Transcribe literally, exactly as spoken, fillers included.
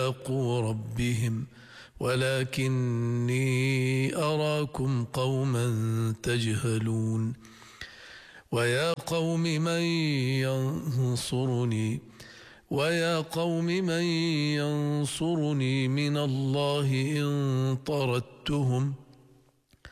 ملاقو ربهم ولكني أراكم قوما تجهلون ويا قوم من ينصرني ويا قوم من ينصرني من الله إن طردتهم